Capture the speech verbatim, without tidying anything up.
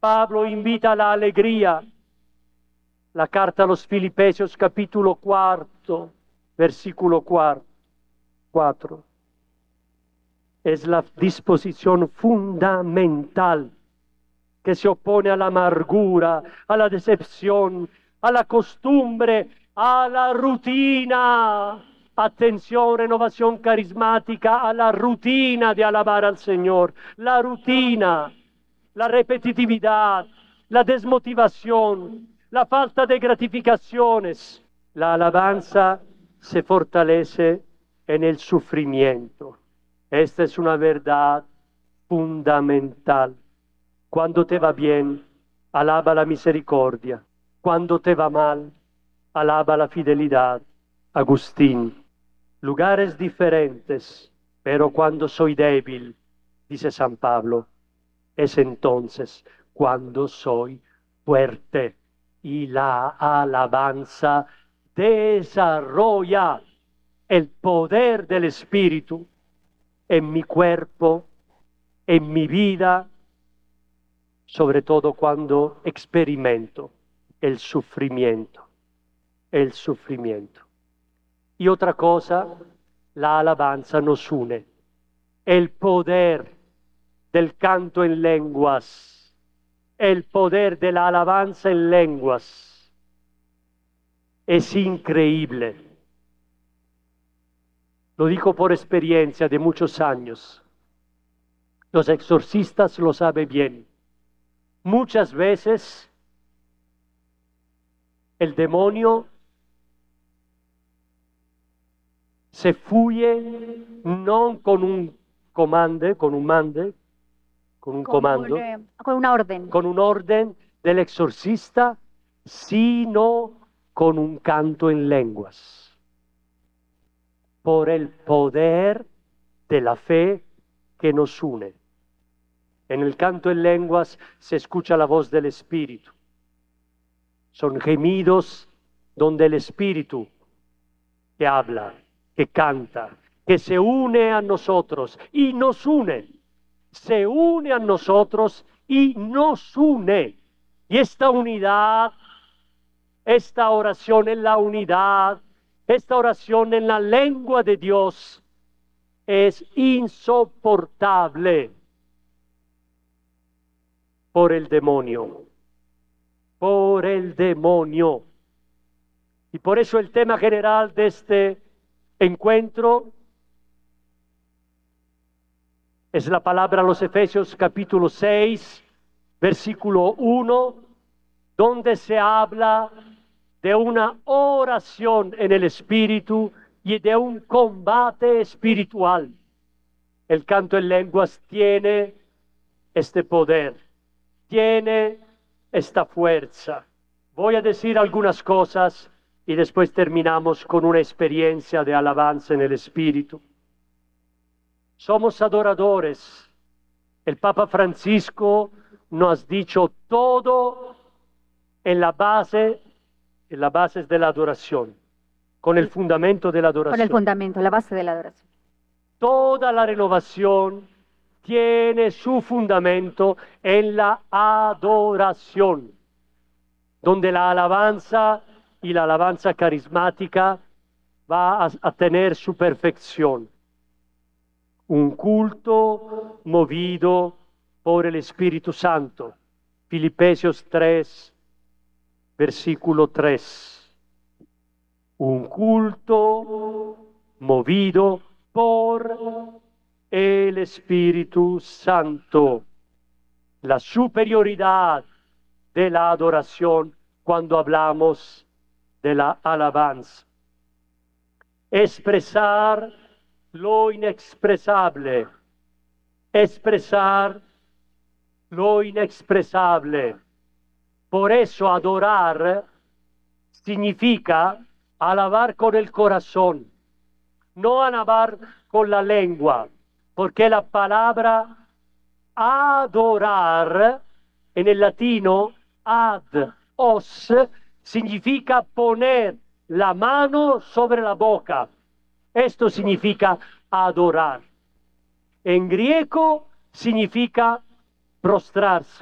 Pablo invita a la alegría. La carta a los Filipenses, capítulo cuarto, versículo cuatro. Es la disposición fundamental que se opone a la amargura, a la decepción, a la costumbre, a la rutina. Atención, renovación carismática, a la rutina de alabar al Señor. La rutina, la repetitividad, la desmotivación, la falta de gratificaciones. La alabanza se fortalece en el sufrimiento. Esta es una verdad fundamental. Cuando te va bien, alaba la misericordia. Cuando te va mal, alaba la fidelidad. Agustín. Lugares diferentes, pero cuando soy débil, dice San Pablo, es entonces cuando soy fuerte. Y la alabanza desarrolla el poder del Espíritu en mi cuerpo, en mi vida, sobre todo cuando experimento el sufrimiento, el sufrimiento. Y otra cosa, la alabanza nos une. El poder del canto en lenguas, el poder de la alabanza en lenguas es increíble. Lo digo por experiencia de muchos años. Los exorcistas lo saben bien. Muchas veces el demonio se fuye no con un comando, con un mande, con un con comando, un, eh, con una orden. con un orden del exorcista, sino con un canto en lenguas. Por el poder de la fe que nos une. En el canto en lenguas se escucha la voz del Espíritu. Son gemidos donde el Espíritu que habla, que canta, que se une a nosotros y nos une. Se une a nosotros y nos une. Y esta unidad, esta oración en la unidad, esta oración en la lengua de Dios es insoportable por el demonio. Por el demonio. Y por eso el tema general de este encuentro es la palabra a los Efesios capítulo seis, versículo uno, donde se habla de una oración en el Espíritu y de un combate espiritual. El canto en lenguas tiene este poder, tiene esta fuerza. Voy a decir algunas cosas y después terminamos con una experiencia de alabanza en el Espíritu. Somos adoradores. El Papa Francisco nos ha dicho todo en la base, en la base de la adoración, con el fundamento de la adoración. Con el fundamento, la base de la adoración. Toda la renovación tiene su fundamento en la adoración, donde la alabanza y la alabanza carismática va a, a tener su perfección. Un culto movido por el Espíritu Santo. Filipenses tres, versículo tres. Un culto movido por el Espíritu Santo. La superioridad de la adoración cuando hablamos de la alabanza. Expresar lo inexpresable. Expresar lo inexpresable. Por eso adorar significa alabar con el corazón, no alabar con la lengua, porque la palabra adorar en el latino ad os significa poner la mano sobre la boca. Esto significa adorar. En griego significa prostrarse.